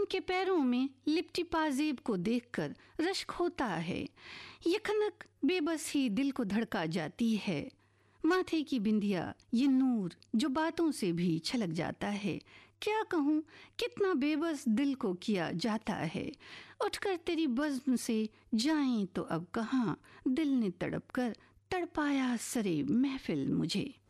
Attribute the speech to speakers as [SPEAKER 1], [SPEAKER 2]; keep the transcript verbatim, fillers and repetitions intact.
[SPEAKER 1] उनके पैरों में लिपटी पाजेब को देखकर रश्क होता है। ये खनक बेबस ही दिल को धड़का जाती है। माथे की बिंदिया, ये नूर जो बातों से भी छलक जाता है। क्या कहूँ, कितना बेबस दिल को किया जाता है। उठकर तेरी बज़्म से जाएं तो अब कहाँ, दिल ने तड़प कर तड़पाया सरे महफिल मुझे।